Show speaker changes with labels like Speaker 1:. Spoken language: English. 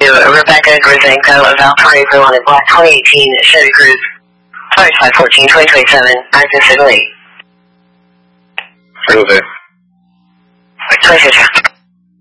Speaker 1: Rebecca Grizenko of Valparaiso on a black 2018 Chevy Cruze. 514 2027, active signal 8.
Speaker 2: Real day.
Speaker 1: 26.